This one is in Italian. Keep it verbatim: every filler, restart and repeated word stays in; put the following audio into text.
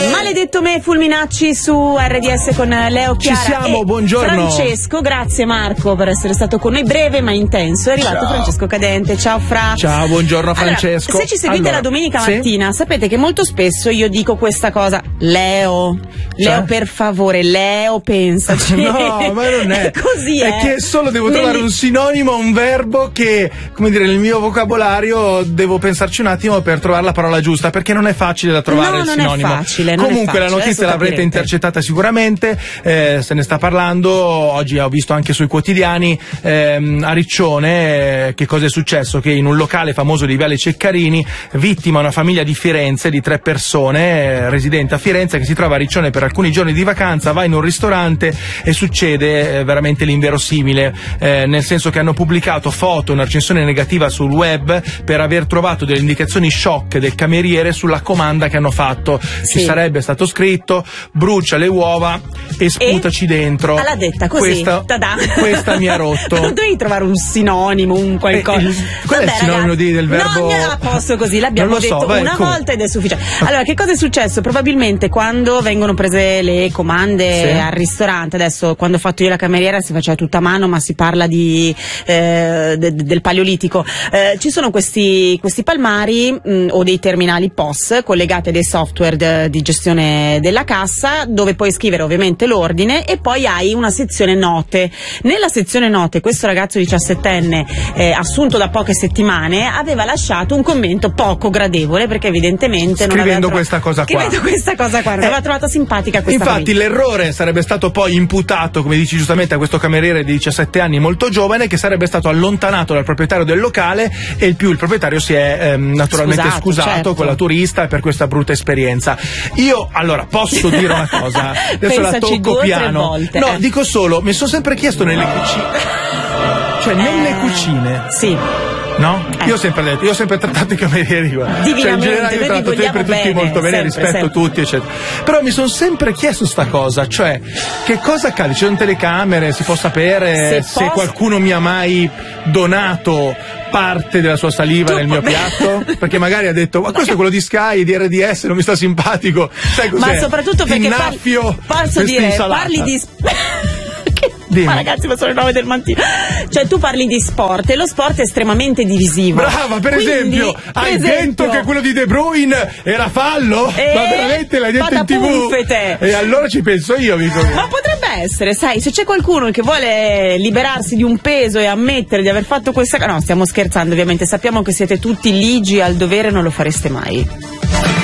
Maledetto me, Fulminacci su R D S con Leo Chiara. Ci siamo, e buongiorno. Francesco, grazie Marco per essere stato con noi, breve ma intenso. È arrivato Ciao. Francesco Cadente. Ciao Fra. Ciao, buongiorno Francesco. Allora, se ci seguite allora, la domenica sì? mattina, sapete che molto spesso io dico questa cosa: Leo, Leo cioè? per favore, Leo pensaci. No, ma non è. Così è. È che solo devo trovare Nel... un sinonimo, un verbo che, come dire, nel mio vocabolario devo pensarci un attimo per trovare la parola giusta, perché non è facile da trovare no, il non sinonimo. È facile, non Comunque è facile, la notizia l'avrete intercettata sicuramente, eh, se ne sta parlando, oggi ho visto anche sui quotidiani, ehm, a Riccione, eh, che cosa è successo? Che in un locale famoso di Viale Ceccarini, vittima una famiglia di Firenze di tre persone, eh, residente a Firenze, che si trova a Riccione per alcuni giorni di vacanza, va in un ristorante e succede eh, veramente l'inverosimile, eh, nel senso che hanno pubblicato foto, una recensione negativa sul web per aver trovato delle indicazioni shock del cameriere sulla comanda che hanno fatto. Sì. Ci sarebbe stato scritto: brucia le uova e sputaci e dentro. L'ha detta così. Questa, questa mi ha rotto. Non devi trovare un sinonimo, un qualcosa. Eh, eh, qual Vabbè, è il sinonimo ragazzi, di, del verbo? No, a posto così, l'abbiamo non lo detto so, vai, una come? volta ed è sufficiente. Allora, che cosa è successo? Probabilmente quando vengono prese le comande sì. al ristorante, adesso quando ho fatto io la cameriera si faceva tutta a mano, ma si parla di eh, de, del paleolitico. Eh, ci sono questi, questi palmari mh, o dei terminali P O S collegati a dei software de, di gestione della cassa, dove puoi scrivere ovviamente l'ordine e poi hai una sezione note. Nella sezione note questo ragazzo diciassettenne, eh, assunto da poche settimane, aveva lasciato un commento poco gradevole, perché evidentemente non scrivendo aveva questa cosa qua scrivendo questa cosa qua non eh, aveva trovato simpatica questa infatti famiglia. L'errore sarebbe stato poi imputato, come dici giustamente, a questo cameriere di diciassette anni molto giovane, che sarebbe stato allontanato dal proprietario del locale, e il più il proprietario si è ehm, naturalmente scusato, scusato certo. con la turista per questa brutta esperienza. Io allora posso dire una cosa, adesso la tocco due, piano volte, no eh. dico solo, mi sono sempre chiesto nelle cucine, cioè nelle eh, cucine sì no? Eh. Io ho sempre detto, io ho sempre trattato i camerieri, cioè in generale io tratto sempre tutti bene, molto bene, sempre, rispetto sempre. tutti eccetera, però mi sono sempre chiesto sta cosa, cioè che cosa accade, ci sono telecamere, si può sapere se, se posso... qualcuno mi ha mai donato parte della sua saliva tu nel mio piatto, perché magari ha detto ma questo è quello di Sky, di R D S, non mi sta simpatico, sai cos'è? Ma soprattutto perché Innaffio parli, posso dire, insalata. parli di Dimmi. Ma ragazzi, ma sono le nove del mattino. Cioè tu parli di sport e lo sport è estremamente divisivo. Brava, per Quindi, esempio, per hai esempio, detto che quello di De Bruyne era fallo? Eh, ma veramente l'hai detto in tivù? E allora ci penso io, amico. Ma potrebbe essere, sai, se c'è qualcuno che vuole liberarsi di un peso e ammettere di aver fatto questa cosa. No, stiamo scherzando, ovviamente. Sappiamo che siete tutti ligi al dovere, non lo fareste mai.